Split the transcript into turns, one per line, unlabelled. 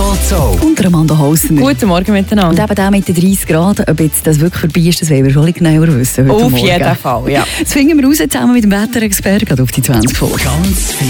«So Zoll».
Und der Amanda Hausner.
Guten Morgen miteinander.
Und eben der mit den 30 Grad, ob jetzt das wirklich vorbei ist, das wollen wir schon ein bisschen genauer wissen heute
Auf
Morgen.
jeden Fall, ja.
Das finden wir raus, zusammen mit dem Wetterexperten, auf die 20 Folgen.
Ganz viel